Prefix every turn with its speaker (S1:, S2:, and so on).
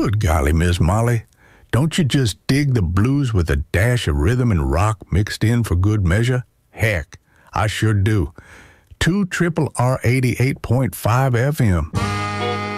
S1: Good golly, Miss Molly. Don't you just dig the blues with a dash of rhythm and rock mixed in for good measure? Heck, I sure do. 2 Triple R 88.5 FM.